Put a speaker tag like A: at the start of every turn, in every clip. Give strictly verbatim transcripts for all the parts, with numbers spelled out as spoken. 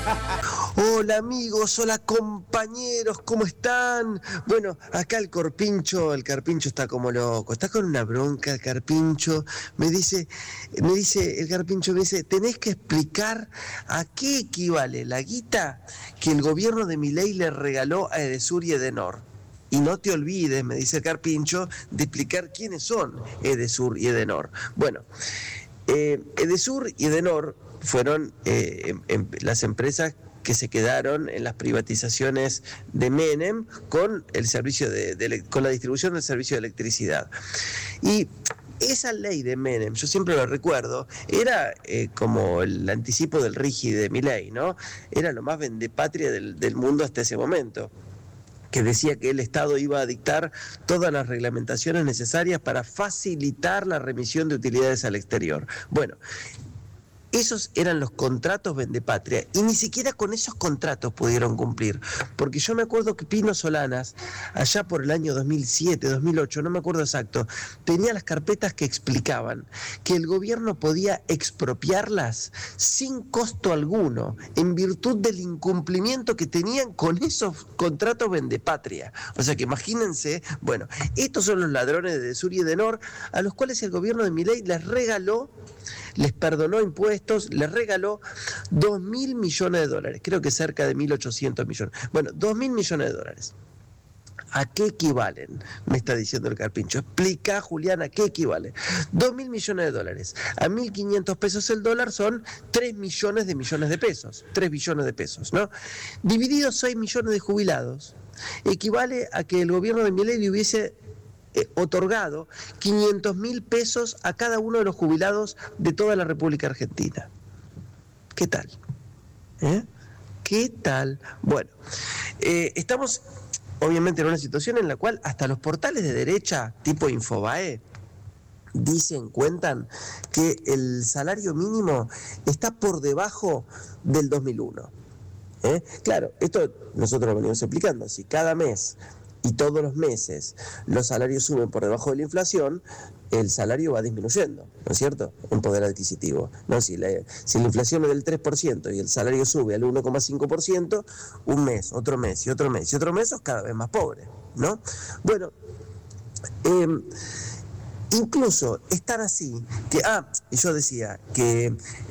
A: Hola amigos, hola compañeros, ¿cómo están? Bueno, acá el Corpincho, el Carpincho está como loco, está con una bronca el Carpincho, me dice, me dice, el Carpincho me dice, tenés que explicar a qué equivale la guita que el gobierno de Milei le regaló a Edesur y Edenor. Y no te olvides, me dice el Carpincho, de explicar quiénes son Edesur y Edenor. Bueno, eh, Edesur y Edenor fueron eh, en, en, las empresas que se quedaron en las privatizaciones de Menem con el servicio de, de, con la distribución del servicio de electricidad. Y esa ley de Menem, yo siempre lo recuerdo, era eh, como el anticipo del Rigi de Milei, ¿no? Era lo más vendepatria del, del mundo hasta ese momento, que decía que el Estado iba a dictar todas las reglamentaciones necesarias para facilitar la remisión de utilidades al exterior. Bueno, esos eran los contratos vendepatria y ni siquiera con esos contratos pudieron cumplir, porque yo me acuerdo que Pino Solanas, allá por el año dos mil siete, dos mil ocho, no me acuerdo exacto, tenía las carpetas que explicaban que el gobierno podía expropiarlas sin costo alguno, en virtud del incumplimiento que tenían con esos contratos vendepatria. O sea que imagínense, bueno, estos son los ladrones de Edesur y Edenor, a los cuales el gobierno de Milei les regaló, les perdonó impuestos, les regaló dos mil millones de dólares, creo que cerca de mil ochocientos millones. Bueno, dos mil millones de dólares. ¿A qué equivalen? Me está diciendo el Carpincho. Explica, Julián, ¿a qué equivale? dos mil millones de dólares. A mil quinientos pesos el dólar son tres millones de millones de pesos. tres billones de pesos, ¿no? Divididos seis millones de jubilados, equivale a que el gobierno de Milei le hubiese Eh, otorgado quinientos mil pesos a cada uno de los jubilados de toda la República Argentina. ¿Qué tal? ¿Eh? ¿Qué tal? Bueno, eh, estamos obviamente en una situación en la cual hasta los portales de derecha, tipo Infobae, dicen, cuentan que el salario mínimo está por debajo del dos mil uno. ¿Eh? Claro, esto nosotros lo venimos explicando. Si cada mes y todos los meses los salarios suben por debajo de la inflación, el salario va disminuyendo, ¿no es cierto?, en poder adquisitivo. No, si, la, si la inflación es del tres por ciento y el salario sube al uno coma cinco por ciento, un mes, otro mes y otro mes y otro mes sos cada vez más pobre, ¿no? Bueno, eh, incluso estar así, que, ah, y yo decía que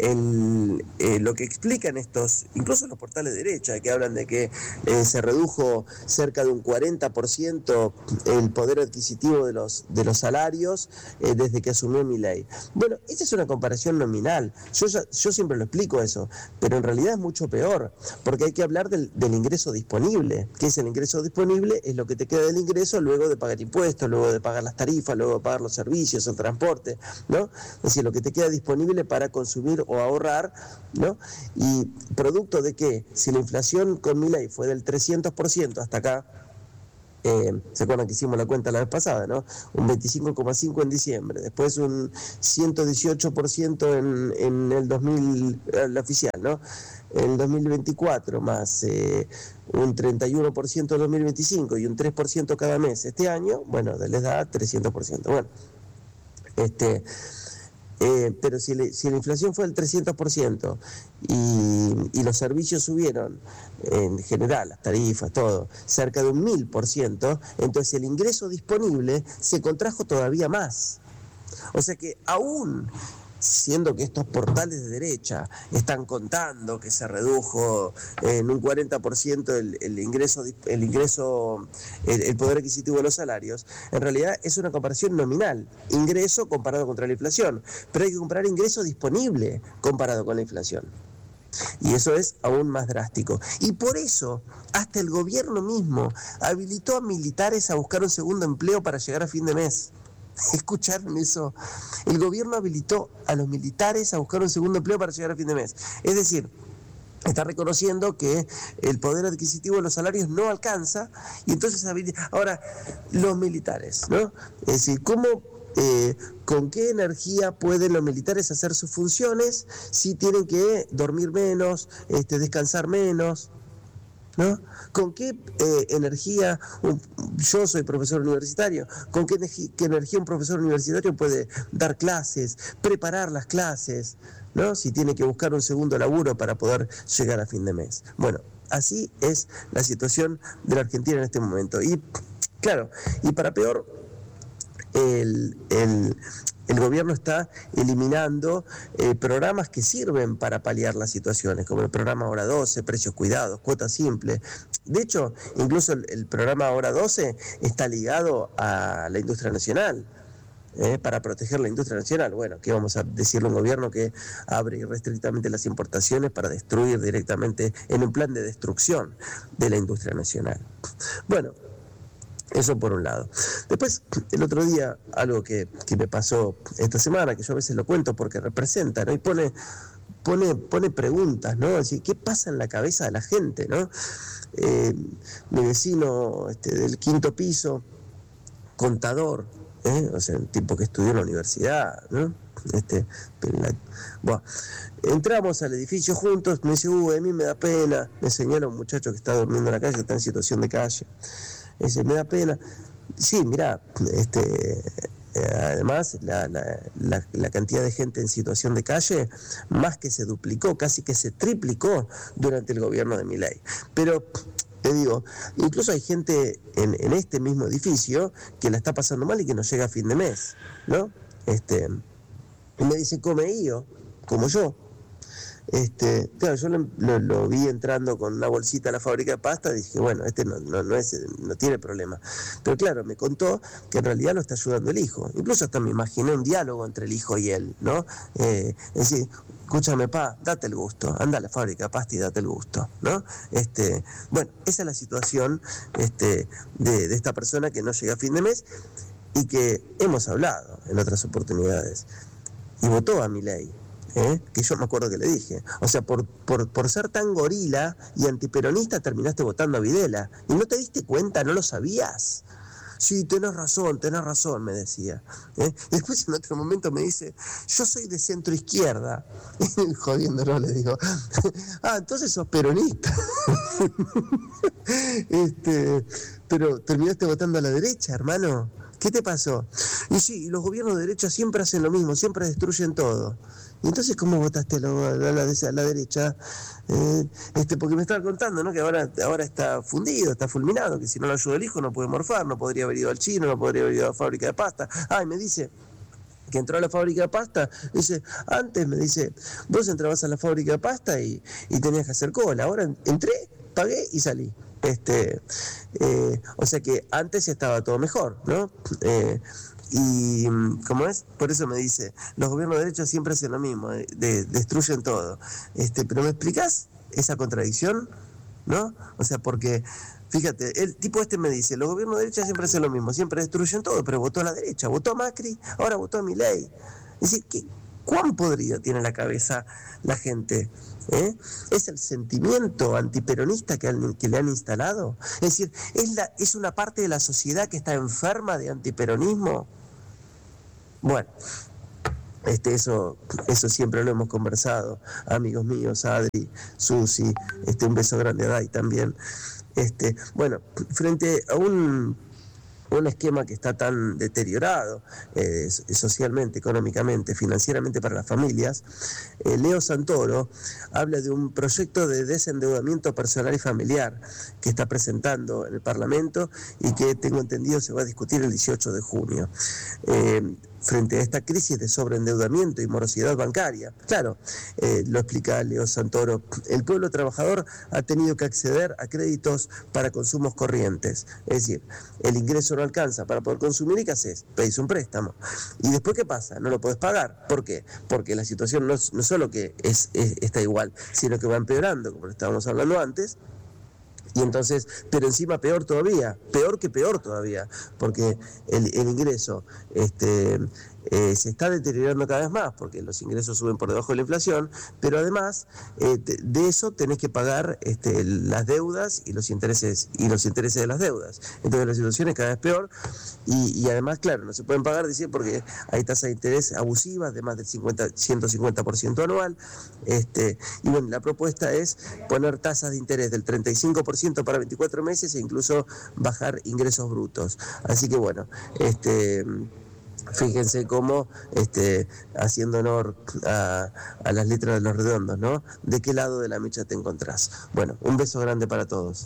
A: el, eh, lo que explican estos, incluso los portales de derecha, que hablan de que eh, se redujo cerca de un cuarenta por ciento el poder adquisitivo de los, de los salarios eh, desde que asumió Milei. Bueno, esa es una comparación nominal, yo, ya, yo siempre lo explico eso, pero en realidad es mucho peor, porque hay que hablar del, del ingreso disponible. ¿Qué es el ingreso disponible? Es lo que te queda del ingreso luego de pagar impuestos, luego de pagar las tarifas, luego de pagar los servicios, el transporte, ¿no? Es decir, lo que te queda disponible para consumir o ahorrar, ¿no? Y producto de que, si la inflación con Milei fue del trescientos por ciento hasta acá, eh, ¿se acuerdan que hicimos la cuenta la vez pasada, ¿no? Un veinticinco coma cinco por ciento en diciembre, después un ciento dieciocho por ciento en, en el dos mil, la oficial, ¿no? En el dos mil veinticuatro, más eh, un treinta y uno por ciento en dos mil veinticinco y un tres por ciento cada mes este año, bueno, les da trescientos por ciento. Bueno, este... Eh, pero si, le, si la inflación fue del trescientos por ciento y, y los servicios subieron, en general, las tarifas, todo, cerca de un mil por ciento, entonces el ingreso disponible se contrajo todavía más. O sea que aún siendo que estos portales de derecha están contando que se redujo en un cuarenta por ciento el, el ingreso, el, ingreso el, el poder adquisitivo de los salarios, en realidad es una comparación nominal, ingreso comparado contra la inflación, pero hay que comparar ingreso disponible comparado con la inflación. Y eso es aún más drástico. Y por eso, hasta el gobierno mismo habilitó a militares a buscar un segundo empleo para llegar a fin de mes. ¿Escucharon eso? El gobierno habilitó a los militares a buscar un segundo empleo para llegar a fin de mes. Es decir, está reconociendo que el poder adquisitivo de los salarios no alcanza y entonces habilita. Ahora, los militares, ¿no? Es decir, ¿cómo, eh, con qué energía pueden los militares hacer sus funciones si tienen que dormir menos, este, descansar menos? ¿No? ¿Con qué eh, energía, un, yo soy profesor universitario, con qué, qué energía un profesor universitario puede dar clases, preparar las clases, ¿no? Si tiene que buscar un segundo laburo para poder llegar a fin de mes. Bueno, así es la situación de la Argentina en este momento. Y claro, y para peor, el, el, el gobierno está eliminando eh, programas que sirven para paliar las situaciones, como el programa Hora doce, Precios Cuidados, Cuota Simple. De hecho, incluso el, el programa Hora doce está ligado a la industria nacional. Eh, para proteger la industria nacional. Bueno, ¿qué vamos a decirle a un gobierno que abre irrestrictamente las importaciones para destruir directamente en un plan de destrucción de la industria nacional? Bueno, eso por un lado. Después, el otro día, algo que, que me pasó esta semana, que yo a veces lo cuento porque representa, ¿no? Y pone, pone, pone preguntas, ¿no? Así, ¿qué pasa en la cabeza de la gente, ¿no? Eh, mi vecino este, del quinto piso, contador, ¿Eh? O sea, un tipo que estudió en la universidad, ¿no? Este, la, bueno, entramos al edificio juntos, me dice, uh, a mí me da pena, me señala un muchacho que está durmiendo en la calle, que está en situación de calle. Dice, me da pena. Sí, mirá, este, además la, la, la, la cantidad de gente en situación de calle más que se duplicó, casi que se triplicó durante el gobierno de Milei. Pero te digo, incluso hay gente en, en este mismo edificio que la está pasando mal y que no llega a fin de mes, ¿no? Este, y me dice, come yo, como yo. Este, claro, yo lo, lo, lo vi entrando con una bolsita a la fábrica de pasta y dije, bueno, este no, no, no, es, no tiene problema. Pero claro, me contó que en realidad lo está ayudando el hijo. Incluso hasta me imaginé un diálogo entre el hijo y él, ¿no? Eh, es decir, escúchame, pa, date el gusto, anda a la fábrica de pasta y date el gusto, ¿no? Este, bueno, esa es la situación este, de, de esta persona que no llega a fin de mes y que hemos hablado en otras oportunidades. Y votó a Milei. ¿Eh? Que yo me acuerdo que le dije, o sea, por, por, por ser tan gorila y antiperonista terminaste votando a Videla, y no te diste cuenta, no lo sabías. Sí, tenés razón, tenés razón, me decía. ¿Eh? Y después en otro momento me dice, yo soy de centro izquierda. Y jodiéndolo le digo, ah, entonces sos peronista. este, pero terminaste votando a la derecha, hermano. ¿Qué te pasó? Y sí, los gobiernos de derecha siempre hacen lo mismo, siempre destruyen todo. ¿Y entonces cómo votaste a la, a la, a la derecha? Eh, este, porque me estaba contando, ¿no? Que ahora, ahora está fundido, está fulminado, que si no lo ayuda el hijo no puede morfar, no podría haber ido al chino, no podría haber ido a la fábrica de pasta. Ah, y me dice que entró a la fábrica de pasta, dice, antes me dice, vos entrabas a la fábrica de pasta y, y tenías que hacer cola, ahora entré, pagué y salí. Este, eh, o sea que antes estaba todo mejor, ¿no? Eh, y ¿cómo es? Por eso me dice, los gobiernos de derecha siempre hacen lo mismo, de, de, destruyen todo. Este, pero ¿me explicás esa contradicción? ¿No? O sea, porque, fíjate, el tipo este me dice, los gobiernos de derecha siempre hacen lo mismo, siempre destruyen todo, pero votó a la derecha, votó a Macri, ahora votó a Milei. Es decir, ¿qué, ¿cuán podrida tiene la cabeza la gente? ¿Eh? ¿Es el sentimiento antiperonista que, que le han instalado? Es decir, ¿es, la, ¿es una parte de la sociedad que está enferma de antiperonismo? Bueno, este, eso, eso siempre lo hemos conversado, amigos míos, Adri, Susi, este, un beso grande a Dai también. Este, bueno, frente a un... un esquema que está tan deteriorado eh, socialmente, económicamente, financieramente para las familias, eh, Leo Santoro habla de un proyecto de desendeudamiento personal y familiar que está presentando en el Parlamento y que tengo entendido se va a discutir el dieciocho de junio. Eh, frente a esta crisis de sobreendeudamiento y morosidad bancaria. Claro, eh, lo explica Leo Santoro, el pueblo trabajador ha tenido que acceder a créditos para consumos corrientes, es decir, el ingreso no alcanza para poder consumir y ¿qué haces? Pedís un préstamo. ¿Y después qué pasa? No lo podés pagar. ¿Por qué? Porque la situación no, no solo que es, es, está igual, sino que va empeorando, como lo estábamos hablando antes. Y entonces, pero encima peor todavía, peor que peor todavía, porque el, el ingreso este, eh, se está deteriorando cada vez más, porque los ingresos suben por debajo de la inflación, pero además eh, de eso tenés que pagar este, las deudas y los intereses y los intereses de las deudas. Entonces la situación es cada vez peor y, y además, claro, no se pueden pagar, decir, porque hay tasas de interés abusivas de más del cincuenta, ciento cincuenta por ciento anual. Este, y bueno, la propuesta es poner tasas de interés del treinta y cinco por ciento para veinticuatro meses e incluso bajar ingresos brutos. Así que bueno, este... Fíjense cómo, este, haciendo honor a, a las letras de los redondos, ¿no? ¿De qué lado de la mecha te encontrás? Bueno, un beso grande para todos.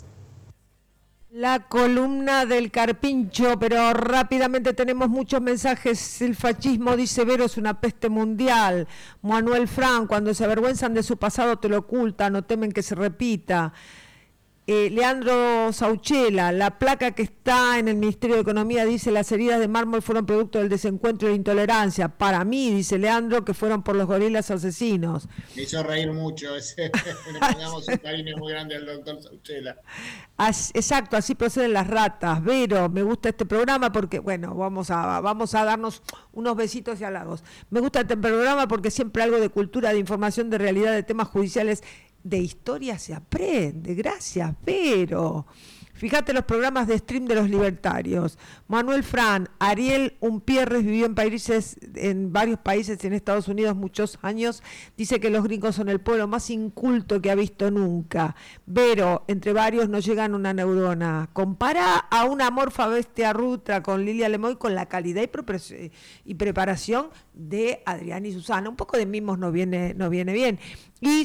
B: La columna del Carpincho, pero rápidamente tenemos muchos mensajes. El fascismo, dice Vero, es una peste mundial. Manuel Fran, cuando se avergüenzan de su pasado te lo ocultan, no temen que se repita. Eh, Leandro Sauchela, la placa que está en el Ministerio de Economía dice las heridas de mármol fueron producto del desencuentro y la intolerancia. Para mí, dice Leandro, que fueron por los gorilas asesinos.
C: Me hizo reír mucho, ese, le mandamos un cariño muy grande al doctor Sauchela.
B: As, exacto, así proceden las ratas. Vero, me gusta este programa porque, bueno, vamos a, vamos a darnos unos besitos y halagos. Me gusta este programa porque siempre algo de cultura, de información, de realidad, de temas judiciales, de historia se aprende. Gracias, Vero. Fíjate los programas de stream de los libertarios. Manuel Fran, Ariel Umpierres vivió en países, en varios países en Estados Unidos muchos años. Dice que los gringos son el pueblo más inculto que ha visto nunca. Vero, entre varios no llegan una neurona. Compara a una morfa bestia rutra con Lilia Lemoy con la calidad y, pre- y preparación de Adrián y Susana. Un poco de mimos no viene, no viene bien. Y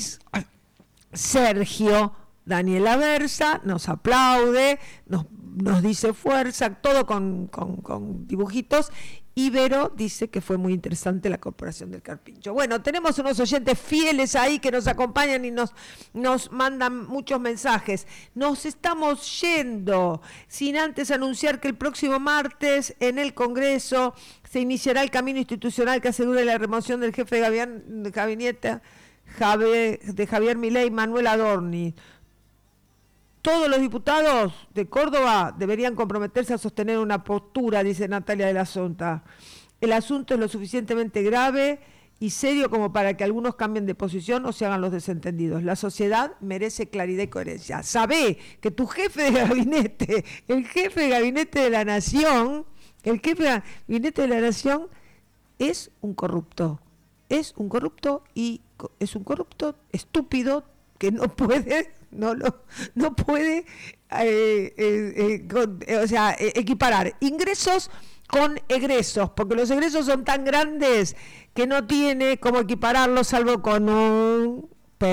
B: Sergio Daniela Versa nos aplaude, nos, nos dice fuerza, todo con, con, con dibujitos. Y Vero dice que fue muy interesante la Corporación del Carpincho. Bueno, tenemos unos oyentes fieles ahí que nos acompañan y nos, nos mandan muchos mensajes. Nos estamos yendo, sin antes anunciar que el próximo martes en el Congreso se iniciará el camino institucional que asegure la remoción del jefe de gabinete Javier, de Javier Milei, Manuel Adorni. Todos los diputados de Córdoba deberían comprometerse a sostener una postura, dice Natalia de la Sonta. El asunto es lo suficientemente grave y serio como para que algunos cambien de posición o se hagan los desentendidos. La sociedad merece claridad y coherencia. Sabé que tu jefe de gabinete, el jefe de gabinete de la nación, el jefe de gabinete de la nación es un corrupto. Es un corrupto y es un corrupto estúpido que no puede, no lo, no puede, eh, eh, eh, con, eh, o sea, eh, equiparar ingresos con egresos, porque los egresos son tan grandes que no tiene cómo equipararlos salvo con un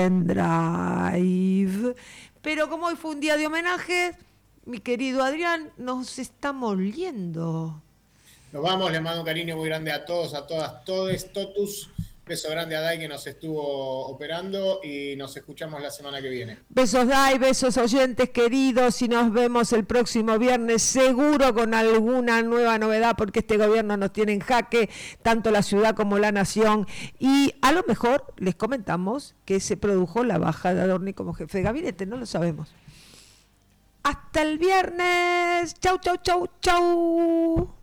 B: pendrive. Pero como hoy fue un día de homenaje, mi querido Adrián, nos estamos yendo.
C: Nos vamos, les mando un cariño muy grande a todos, a todas, todes, totus. Beso grande a Dai que nos estuvo operando y nos escuchamos la semana que viene.
B: Besos Dai, besos oyentes queridos y nos vemos el próximo viernes seguro con alguna nueva novedad porque este gobierno nos tiene en jaque, tanto la ciudad como la nación y a lo mejor les comentamos que se produjo la baja de Adorni como jefe de gabinete, no lo sabemos. Hasta el viernes, chau, chau, chau, chau.